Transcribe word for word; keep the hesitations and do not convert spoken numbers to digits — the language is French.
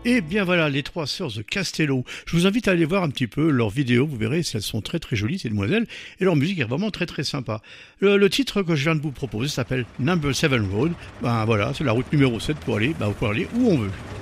Et bien voilà, les trois sœurs de Castello. Je vous invite à aller voir un petit peu leurs vidéos, vous verrez, elles sont très très jolies, ces demoiselles, et leur musique est vraiment très très sympa. Le, le titre que je viens de vous proposer s'appelle Number seven Road. Ben voilà, c'est la route numéro sept pour aller, ben, pour aller où on veut.